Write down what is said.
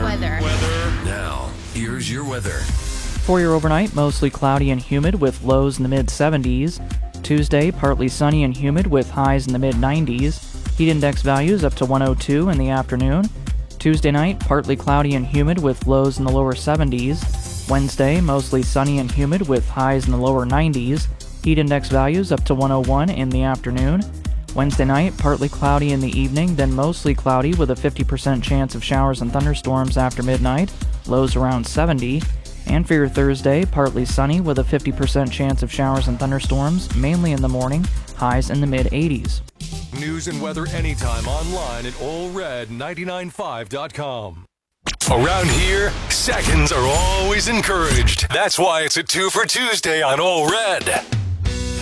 Weather. Now, here's your weather. For your overnight, mostly cloudy and humid with lows in the mid-70s. Tuesday, partly sunny and humid with highs in the mid-90s. Heat index values up to 102 in the afternoon. Tuesday night, partly cloudy and humid with lows in the lower 70s. Wednesday, mostly sunny and humid with highs in the lower 90s. Heat index values up to 101 in the afternoon. Wednesday night, partly cloudy in the evening, then mostly cloudy with a 50% chance of showers and thunderstorms after midnight, lows around 70. And for your Thursday, partly sunny with a 50% chance of showers and thunderstorms, mainly in the morning, highs in the mid-80s. News and weather anytime online at allred995.com. Around here, seconds are always encouraged. That's why it's a 2 for Tuesday on All Red.